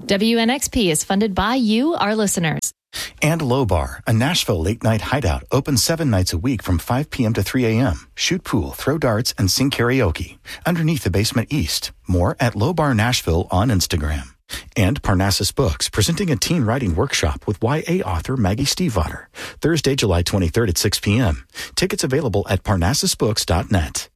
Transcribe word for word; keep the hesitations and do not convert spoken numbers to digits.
W N X P is funded by you, our listeners. And Low Bar, a Nashville late-night hideout, open seven nights a week from five p.m. to three a.m. Shoot pool, throw darts, and sing karaoke. Underneath the basement east. More at Low Bar Nashville on Instagram. And Parnassus Books, presenting a teen writing workshop with Y A author Maggie Stiefvater. Thursday, July twenty-third at six p.m. Tickets available at parnassus books dot net.